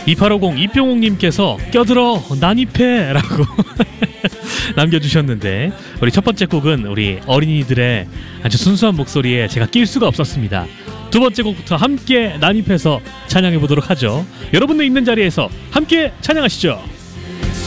2850 이병옥님께서 껴들어 난입해 라고 남겨주셨는데, 우리 첫 번째 곡은 우리 어린이들의 아주 순수한 목소리에 제가 낄 수가 없었습니다. 두 번째 곡부터 함께 난입해서 찬양해 보도록 하죠. 여러분들 있는 자리에서 함께 찬양하시죠.